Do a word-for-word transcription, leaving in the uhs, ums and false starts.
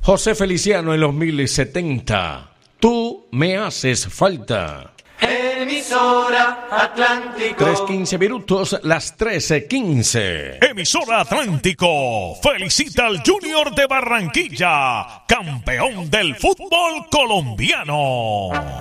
José Feliciano en los mil setenta. Tú me haces falta. Emisora Atlántico. tres quince minutos, las trece quince. Emisora Atlántico felicita al Junior de Barranquilla, campeón del fútbol colombiano.